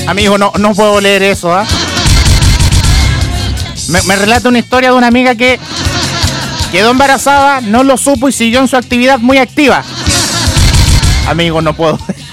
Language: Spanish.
Amigo, no puedo leer eso, ¿ah? Me relata una historia de una amiga que quedó embarazada, no lo supo y siguió en su actividad muy activa. Amigo, no puedo.